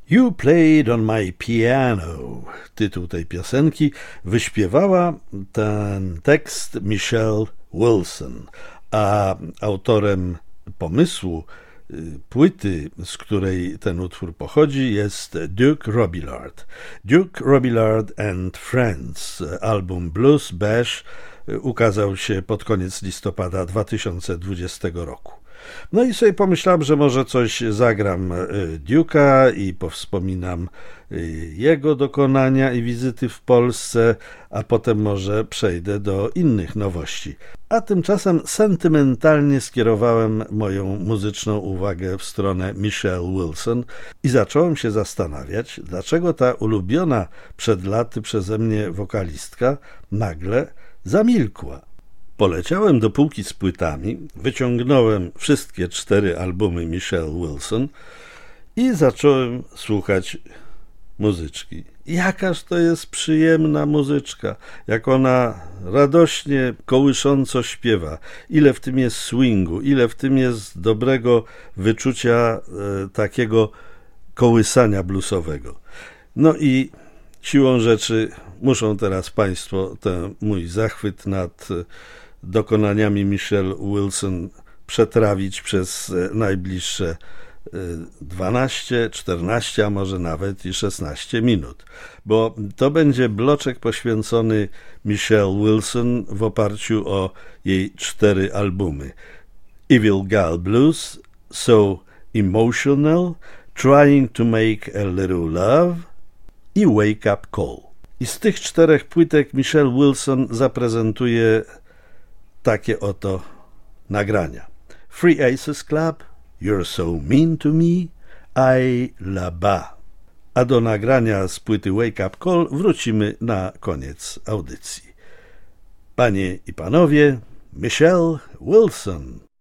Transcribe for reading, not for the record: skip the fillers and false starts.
You Played on My Piano, tytuł tej piosenki, wyśpiewała ten tekst Michelle Wilson, a autorem pomysłu płyty, z której ten utwór pochodzi, jest Duke Robillard. Duke Robillard and Friends, album Blues Bash, ukazał się pod koniec listopada 2020 roku. No i sobie pomyślałem, że może coś zagram Duke'a i powspominam jego dokonania i wizyty w Polsce, a potem może przejdę do innych nowości. A tymczasem sentymentalnie skierowałem moją muzyczną uwagę w stronę Michelle Wilson i zacząłem się zastanawiać, dlaczego ta ulubiona przed laty przeze mnie wokalistka nagle zamilkła. Poleciałem do półki z płytami, wyciągnąłem wszystkie 4 albumy Michelle Wilson i zacząłem słuchać muzyczki. Jakaż to jest przyjemna muzyczka, jak ona radośnie, kołysząco śpiewa. Ile w tym jest swingu, ile w tym jest dobrego wyczucia takiego kołysania bluesowego. No i siłą rzeczy muszą teraz Państwo ten mój zachwyt nad dokonaniami Michelle Wilson przetrawić przez najbliższe 12, 14, a może nawet i 16 minut, bo to będzie bloczek poświęcony Michelle Wilson w oparciu o jej 4 albumy: Evil Gal Blues, So Emotional, Trying to Make a Little Love i Wake Up Call. I z tych 4 płytek Michelle Wilson zaprezentuje takie oto nagrania: Free Aces Club, You're So Mean to Me, I La Ba. A do nagrania z płyty Wake Up Call wrócimy na koniec audycji. Panie i panowie, Michelle Wilson.